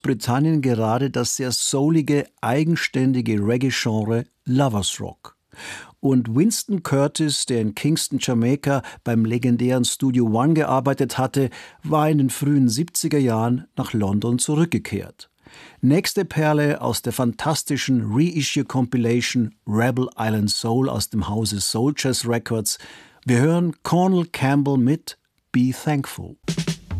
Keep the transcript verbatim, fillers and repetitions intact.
Großbritannien gerade das sehr soulige, eigenständige Reggae-Genre Lovers Rock. Und Winston Curtis, der in Kingston, Jamaika beim legendären Studio One gearbeitet hatte, war in den frühen siebziger Jahren nach London zurückgekehrt. Nächste Perle aus der fantastischen Reissue-Compilation Rebel Island Soul aus dem Hause Soul Jazz Records. Wir hören Cornel Campbell mit Be Thankful.